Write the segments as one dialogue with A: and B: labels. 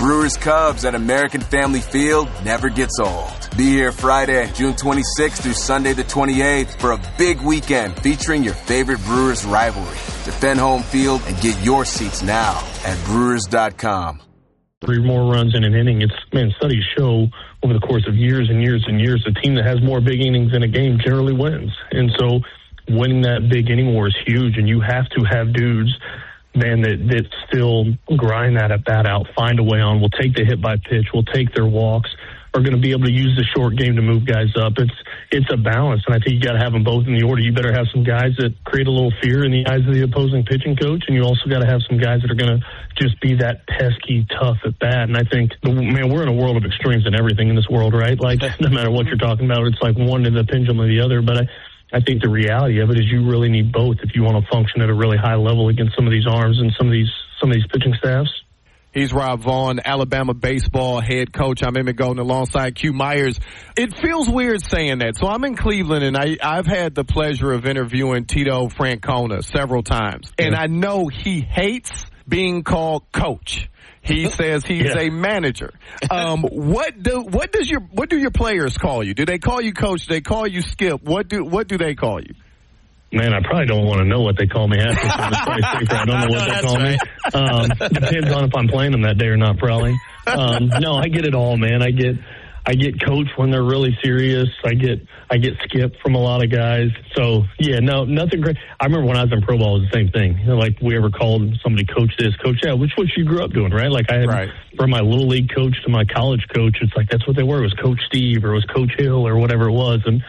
A: Brewers Cubs at American Family Field never gets old. Be here Friday, June 26th through Sunday the 28th for a big weekend featuring your favorite Brewers rivalry. Defend home field and get your seats now at Brewers.com.
B: 3 more runs in an inning. Studies show over the course of years and years and years, the team that has more big innings in a game generally wins. And so winning that big inning war is huge, and you have to have dudes, man, that still grind that at bat out, find a way on, will take the hit by pitch, will take their walks, are going to be able to use the short game to move guys up. It's a balance, and I think you got to have them both in the order. You better have some guys that create a little fear in the eyes of the opposing pitching coach, and you also got to have some guys that are going to just be that pesky, tough at bat. And I think, man, we're in a world of extremes in everything in this world, right? Like, no matter what you're talking about, it's like one to the pendulum or the other. But I think the reality of it is you really need both if you want to function at a really high level against some of these arms and some of these pitching staffs.
C: He's Rob Vaughn, Alabama baseball head coach. I'm Emmett Golden alongside Q Myers. It feels weird saying that. So I'm in Cleveland, and I've had the pleasure of interviewing Tito Francona several times. And I know he hates being called coach. He says he's a manager. What do your players call you? Do they call you coach? Do they call you Skip? What do they call you?
B: Man, I probably don't want to know what they call me after, so it's probably safer. I don't know what they call me. Depends on if I'm playing them that day or not, probably. No, I get it all, man. I get coach when they're really serious. I get Skip from a lot of guys. So, yeah, no, nothing great. I remember when I was in pro ball, it was the same thing. You know, like, we ever called somebody coach this, coach that, which you grew up doing, right? Like, I had from my little league coach to my college coach, it's like that's what they were. It was Coach Steve or it was Coach Hill or whatever it was. And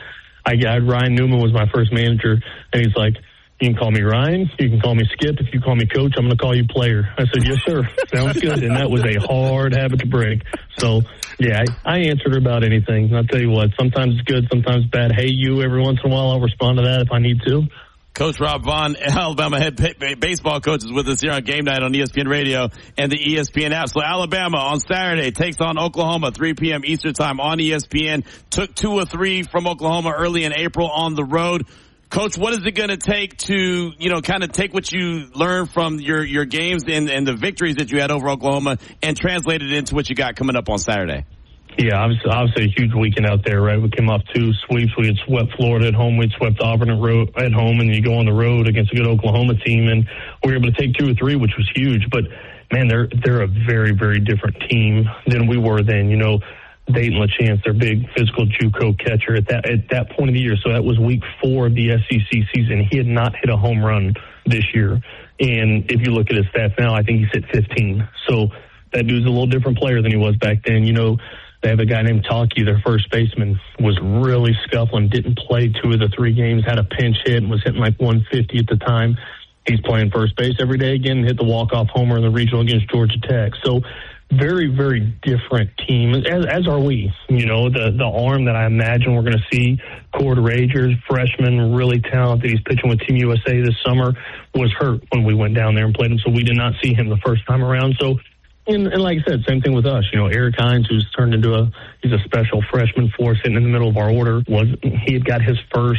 B: Ryan Newman was my first manager, and he's like, you can call me Ryan, you can call me Skip. If you call me coach, I'm going to call you player. I said, yes, sir. Sounds good. And that was a hard habit to break. So, yeah, I answered about anything. And I'll tell you what, sometimes it's good, sometimes bad. Hey, you, every once in a while, I'll respond to that if I need to.
D: Coach Rob Vaughn, Alabama head baseball coach, is with us here on Game Night on ESPN Radio and the ESPN app. So Alabama on Saturday takes on Oklahoma, 3 p.m. Eastern time on ESPN. Took 2 or 3 from Oklahoma early in April on the road. Coach, what is it going to take to, kind of take what you learned from your games and the victories that you had over Oklahoma and translate it into what you got coming up on Saturday?
B: Yeah, obviously a huge weekend out there, right? We came off 2 sweeps. We had swept Florida at home. We had swept Auburn at home, and you go on the road against a good Oklahoma team, and we were able to take 2 or 3, which was huge. But, man, they're a very, very different team than we were then. Dayton LaChance, their big physical JUCO catcher at that point of the year. So that was week 4 of the SEC season. He had not hit a home run this year. And if you look at his stats now, I think he's hit 15. So that dude's a little different player than he was back then. They have a guy named Taki, their first baseman, was really scuffling, didn't play 2 of the 3 games, had a pinch hit, and was hitting like 150 at the time. He's playing first base every day again and hit the walk-off homer in the regional against Georgia Tech. So very, very different team, as are we. The arm that I imagine we're going to see, Cord Ragers, freshman, really talented. He's pitching with Team USA this summer, was hurt when we went down there and played him, so we did not see him the first time around. So, and like I said, same thing with us. Eric Hines, who's turned into he's a special freshman for us, sitting in the middle of our order. He had got his first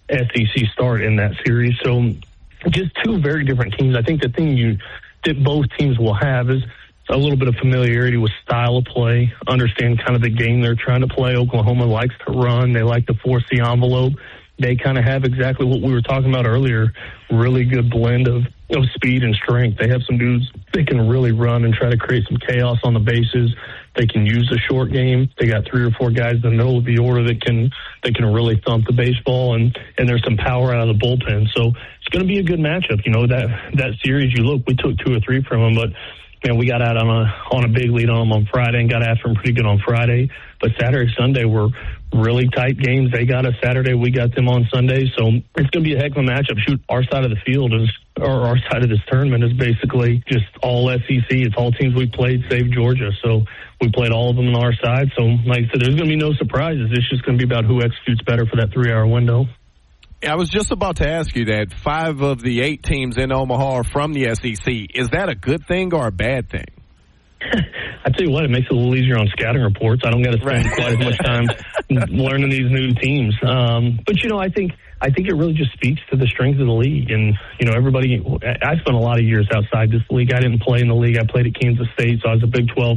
B: SEC start in that series. So just 2 very different teams. I think the thing that both teams will have is a little bit of familiarity with style of play, understand kind of the game they're trying to play. Oklahoma likes to run. They like to force the envelope. They kind of have exactly what we were talking about earlier, really good blend of speed and strength. They have some dudes that can really run and try to create some chaos on the bases. They can use the short game. They got 3 or 4 guys in the middle of the order that can really thump the baseball, and there's some power out of the bullpen. So it's going to be a good matchup. That series, we took 2 or 3 from them, but man, we got out on a big lead on them on Friday and got after them pretty good on Friday. But Saturday, Sunday were really tight games. They got us Saturday, we got them on Sunday. So it's going to be a heck of a matchup. Shoot, our side of the field our side of this tournament is basically just all SEC. It's all teams we played, save Georgia. So we played all of them on our side. So like I said, there's going to be no surprises. It's just going to be about who executes better for that 3-hour window.
C: I was just about to ask you that 5 of the 8 teams in Omaha are from the SEC. Is that a good thing or a bad thing?
B: I tell you what, it makes it a little easier on scouting reports. I don't got to spend quite as much time learning these new teams. But I think it really just speaks to the strength of the league. And everybody. I spent a lot of years outside this league. I didn't play in the league. I played at Kansas State, so I was a Big 12